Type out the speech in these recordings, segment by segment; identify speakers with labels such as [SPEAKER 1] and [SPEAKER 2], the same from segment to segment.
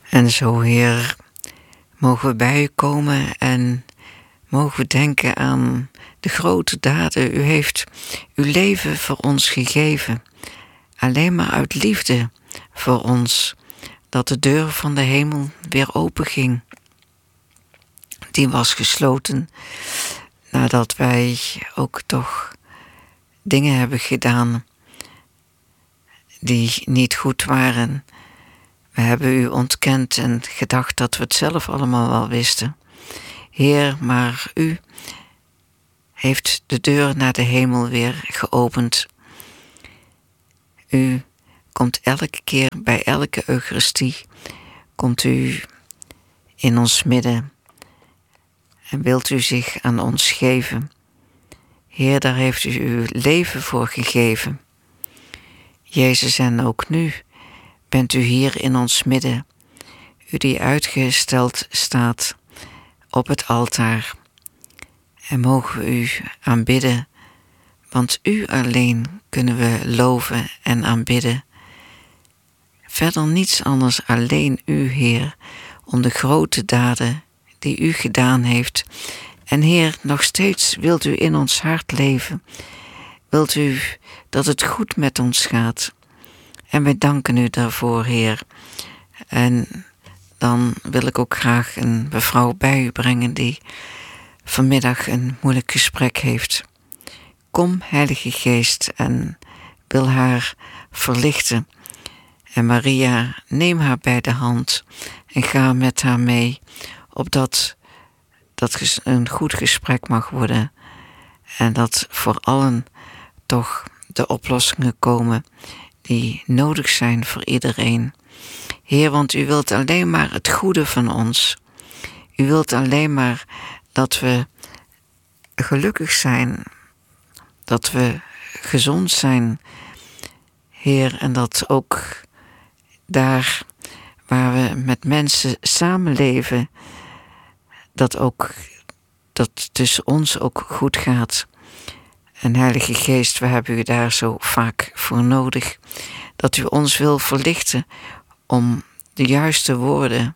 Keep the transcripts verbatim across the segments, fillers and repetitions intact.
[SPEAKER 1] En zo, Heer, mogen we bij u komen en mogen we denken aan de grote daden. U heeft uw leven voor ons gegeven. Alleen maar uit liefde voor ons. Dat de deur van de hemel weer open ging. Die was gesloten nadat wij ook toch dingen hebben gedaan die niet goed waren. We hebben u ontkend en gedacht dat we het zelf allemaal wel wisten. Heer, maar u heeft de deur naar de hemel weer geopend. U komt elke keer bij elke Eucharistie, komt u in ons midden en wilt u zich aan ons geven. Heer, daar heeft u uw leven voor gegeven. Jezus, en ook nu bent u hier in ons midden, u die uitgesteld staat op het altaar. En mogen we u aanbidden, want u alleen kunnen we loven en aanbidden. Verder niets anders, alleen u, Heer, om de grote daden die u gedaan heeft. En Heer, nog steeds wilt u in ons hart leven. Wilt u dat het goed met ons gaat. En wij danken u daarvoor, Heer. En dan wil ik ook graag een mevrouw bij u brengen die vanmiddag een moeilijk gesprek heeft. Kom, Heilige Geest, en wil haar verlichten. En Maria, neem haar bij de hand en ga met haar mee, opdat dat een goed gesprek mag worden. En dat voor allen toch de oplossingen komen die nodig zijn voor iedereen. Heer, want u wilt alleen maar het goede van ons. U wilt alleen maar dat we gelukkig zijn, dat we gezond zijn, Heer, en dat ook daar waar we met mensen samenleven, dat ook dat tussen ons ook goed gaat. En Heilige Geest, we hebben u daar zo vaak voor nodig, dat u ons wil verlichten om de juiste woorden.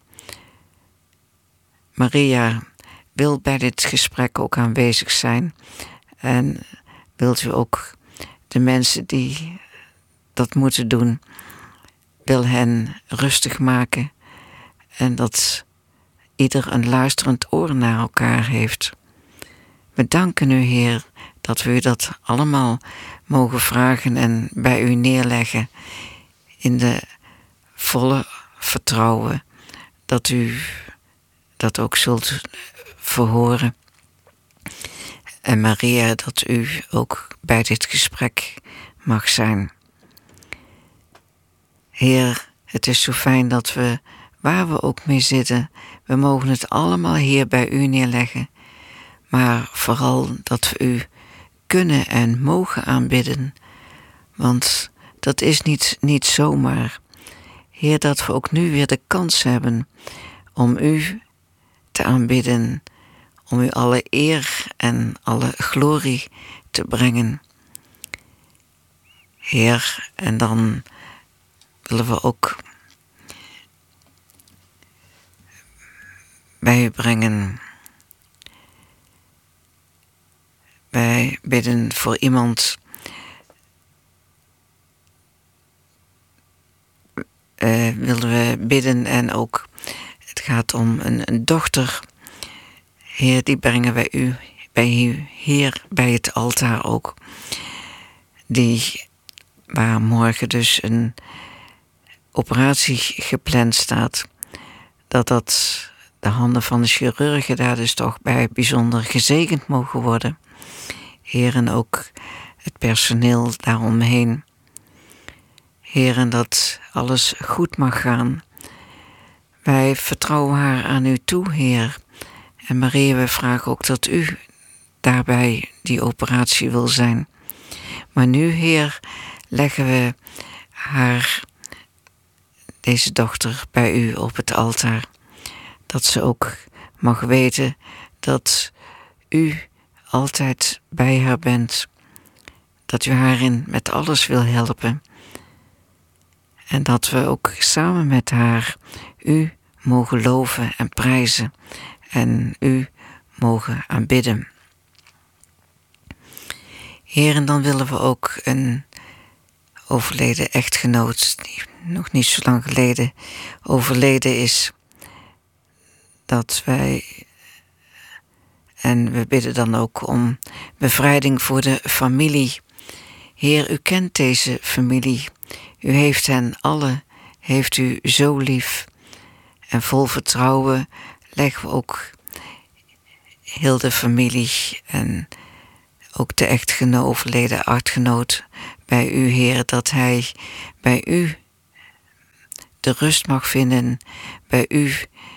[SPEAKER 1] Maria wil bij dit gesprek ook aanwezig zijn en wilt u ook de mensen die dat moeten doen, wil hen rustig maken en dat ieder een luisterend oor naar elkaar heeft. We danken u, Heer, dat we u dat allemaal mogen vragen en bij u neerleggen in de volle vertrouwen dat u dat ook zult verhoren. En Maria, dat u ook bij dit gesprek mag zijn. Heer, het is zo fijn dat we, waar we ook mee zitten, we mogen het allemaal hier bij u neerleggen. Maar vooral dat we u kunnen en mogen aanbidden. Want dat is niet, niet zomaar. Heer, dat we ook nu weer de kans hebben om u te aanbidden. Om u alle eer en alle glorie te brengen. Heer, en dan willen we ook bij u brengen. Wij bidden voor iemand uh, willen we bidden en ook het gaat om een, een dochter. Heer, die brengen wij u bij u hier bij het altaar ook. Die waar morgen dus een operatie gepland staat. Dat dat de handen van de chirurgen daar dus toch bij bijzonder gezegend mogen worden. Heer, en ook het personeel daaromheen. Heer, en dat alles goed mag gaan. Wij vertrouwen haar aan u toe, Heer. En Maria, we vragen ook dat u daarbij die operatie wil zijn. Maar nu, Heer, leggen we haar, deze dochter, bij u op het altaar. Dat ze ook mag weten dat u altijd bij haar bent. Dat u haar in met alles wil helpen. En dat we ook samen met haar u mogen loven en prijzen en u mogen aanbidden. Heer, en dan willen we ook een overleden echtgenoot, die nog niet zo lang geleden overleden is, dat wij, en we bidden dan ook om bevrijding voor de familie. Heer, u kent deze familie. U heeft hen allen, heeft u zo lief. En vol vertrouwen leggen we ook heel de familie en ook de echtgenoot, overleden echtgenoot bij u, Heer, dat hij bij u de rust mag vinden, bij u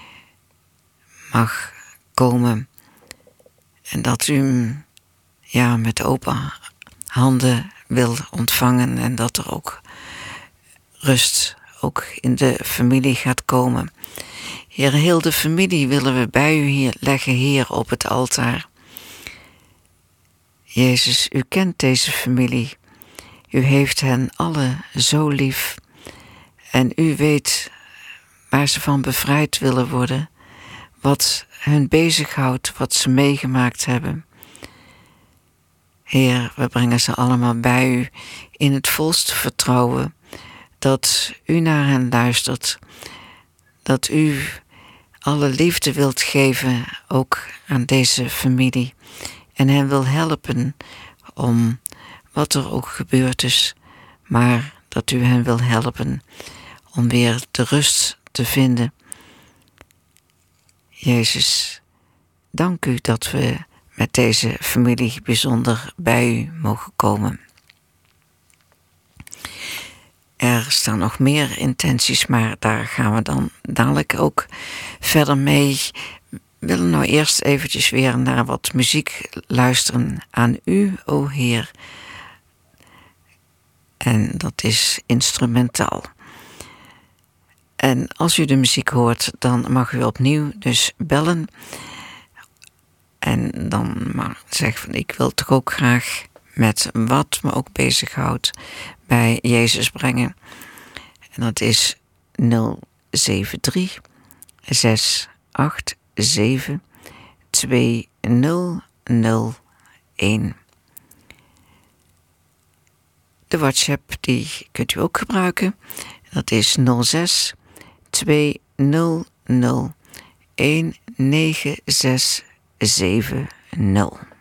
[SPEAKER 1] mag komen en dat u hem ja, met open handen wil ontvangen en dat er ook rust ook in de familie gaat komen. Heer, heel de familie willen we bij u hier leggen, Heer, op het altaar. Jezus, u kent deze familie. U heeft hen allen zo lief. En u weet waar ze van bevrijd willen worden. Wat hun bezighoudt, wat ze meegemaakt hebben. Heer, we brengen ze allemaal bij u in het volste vertrouwen dat u naar hen luistert. Dat u alle liefde wilt geven, ook aan deze familie. En hen wil helpen om wat er ook gebeurd is. Maar dat u hen wil helpen om weer de rust te vinden. Jezus, dank u dat we met deze familie bijzonder bij u mogen komen. Er staan nog meer intenties, maar daar gaan we dan dadelijk ook verder mee. We willen nou eerst eventjes weer naar wat muziek luisteren aan u, o Heer. En dat is instrumentaal. En als u de muziek hoort, dan mag u opnieuw dus bellen. En dan maar zeggen van, ik wil toch ook graag met wat me ook bezighoudt bij Jezus brengen. En dat is nul zeven drie zes acht zeven twee nul nul een. De WhatsApp die kunt u ook gebruiken. Dat is nul zes twee nul nul een negen zes zeven nul.